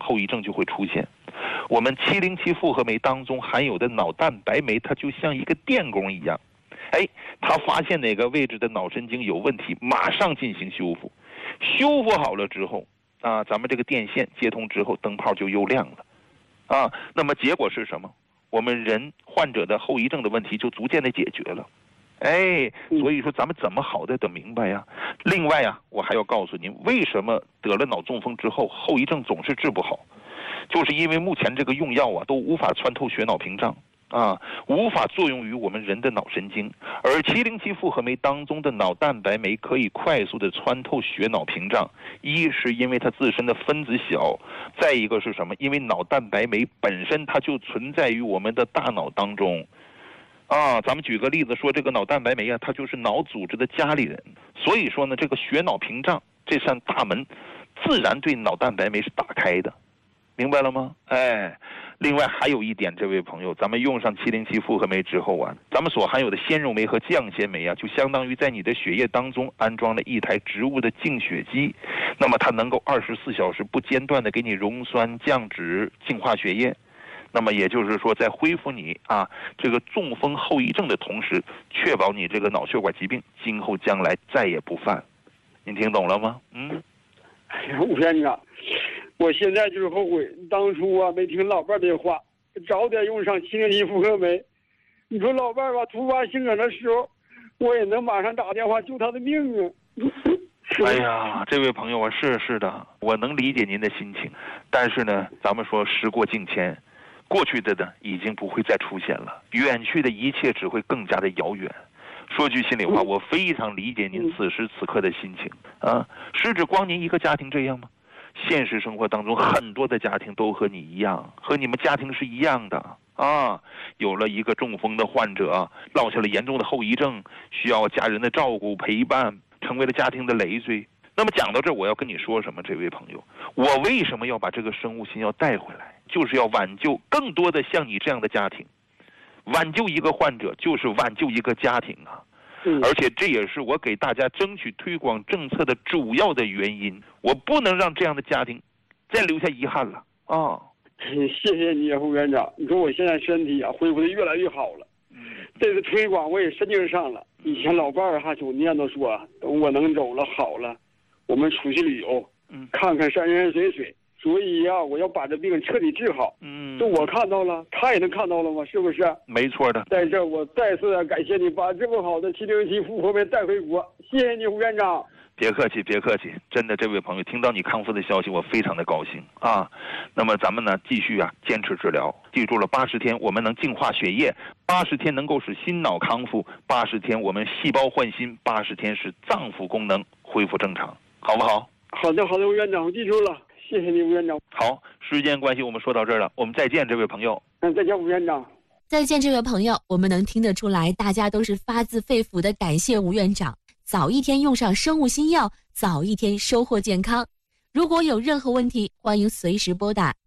后遗症就会出现。我们707复合酶当中含有的脑蛋白酶，它就像一个电工一样，它发现哪个位置的脑神经有问题，马上进行修复，修复好了之后咱们这个电线接通之后，灯泡就又亮了那么结果是什么？我们人患者的后遗症的问题就逐渐的解决了。所以说咱们怎么好的得明白呀。另外我还要告诉您，为什么得了脑中风之后后遗症总是治不好，就是因为目前这个用药都无法穿透血脑屏障无法作用于我们人的脑神经，而707复合酶当中的脑蛋白酶可以快速的穿透血脑屏障。一是因为它自身的分子小，再一个是什么？因为脑蛋白酶本身它就存在于我们的大脑当中咱们举个例子说，这个脑蛋白酶它就是脑组织的家里人。所以说呢，这个血脑屏障这扇大门自然对脑蛋白酶是打开的，明白了吗？另外还有一点，这位朋友，咱们用上707复合酶之后咱们所含有的鲜肉酶和降纤酶就相当于在你的血液当中安装了一台植物的净血机，那么它能够24小时不间断的给你溶酸降脂净化血液。那么也就是说，在恢复你这个中风后遗症的同时，确保你这个脑血管疾病今后将来再也不犯。您听懂了吗？ 吴院长，我现在就是后悔当初没听老伴的话，早点用上707复合酶。你说老伴突发性感的时候，我也能马上打电话救他的命啊。 这位朋友是的，我能理解您的心情，但是呢，咱们说时过境迁，过去的呢已经不会再出现了，远去的一切只会更加的遥远。说句心里话，我非常理解您此时此刻的心情是指光您一个家庭这样吗？现实生活当中很多的家庭都和你一样，和你们家庭是一样的有了一个中风的患者，落下了严重的后遗症，需要家人的照顾陪伴，成为了家庭的累赘。那么讲到这儿，我要跟你说什么，这位朋友，我为什么要把这个生物新药带回来，就是要挽救更多的像你这样的家庭。挽救一个患者就是挽救一个家庭而且这也是我给大家争取推广政策的主要的原因，我不能让这样的家庭再留下遗憾了谢谢你胡院长，你说我现在身体恢复的越来越好了，这次推广我也申请上了。以前老伴儿总念叨说等我能走了好了，我们出去旅游看看山山水水，所以我要把这病彻底治好。这我看到了，他也能看到了吗？是不是？ 没错的。 在这我再次感谢你把这么好的707复合酶带回国，谢谢你胡院长。 别客气，真的，这位朋友听到你康复的消息，我非常的高兴那么咱们呢继续坚持治疗，记住了，80天我们能净化血液，80天能够使心脑康复，80天我们细胞换新，80天使脏腑功能恢复正常，好不好？ 好的，胡院长，我记住了，谢谢你，吴院长。 好，时间关系我们说到这儿了，我们再见，这位朋友。 再见，吴院长。 再见，这位朋友。我们能听得出来，大家都是发自肺腑的感谢吴院长。早一天用上生物新药，早一天收获健康。如果有任何问题，欢迎随时拨打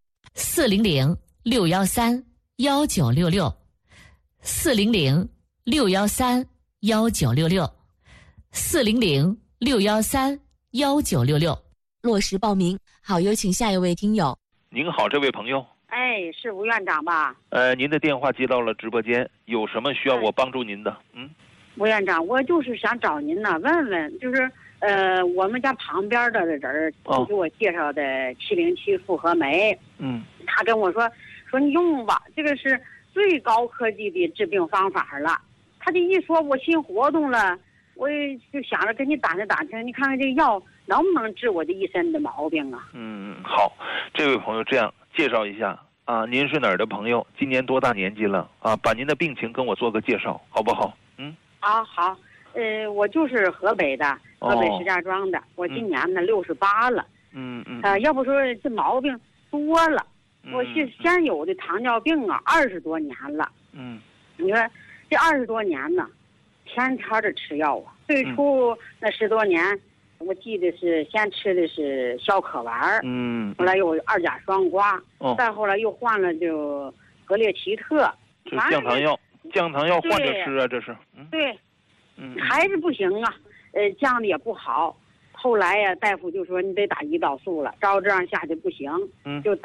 400-613-1966 400-613-1966 400-613-1966。落实报名。好，有请下一位听友。 您好，这位朋友。 是吴院长吧？ 您的电话接到了直播间，有什么需要我帮助您的？ 吴院长，我就是想找您呢，问问，就是我们家旁边的人给我介绍的707复合酶，他跟我说你用吧，这个是最高科技的治病方法了。他这一说，我心活动了，我就想着跟你打听打听，你看看这个药能不能治我这一身的毛病啊？ 好，这位朋友这样介绍一下您是哪儿的朋友？今年多大年纪了把您的病情跟我做个介绍，好不好？ 好，我就是河北的，河北石家庄的，我今年呢68了。要不说这毛病多了，我是先有的糖尿病20多年了。你说这20多年呢，天天的吃药最初那10多年，我记得是先吃的是消渴丸，后来又2甲双胍，再后来又换了就格列齐特， 这降糖药。降糖药换着吃这是。 对，还是不行降的也不好。后来大夫就说你得打胰岛素了，照这样下去不行，就打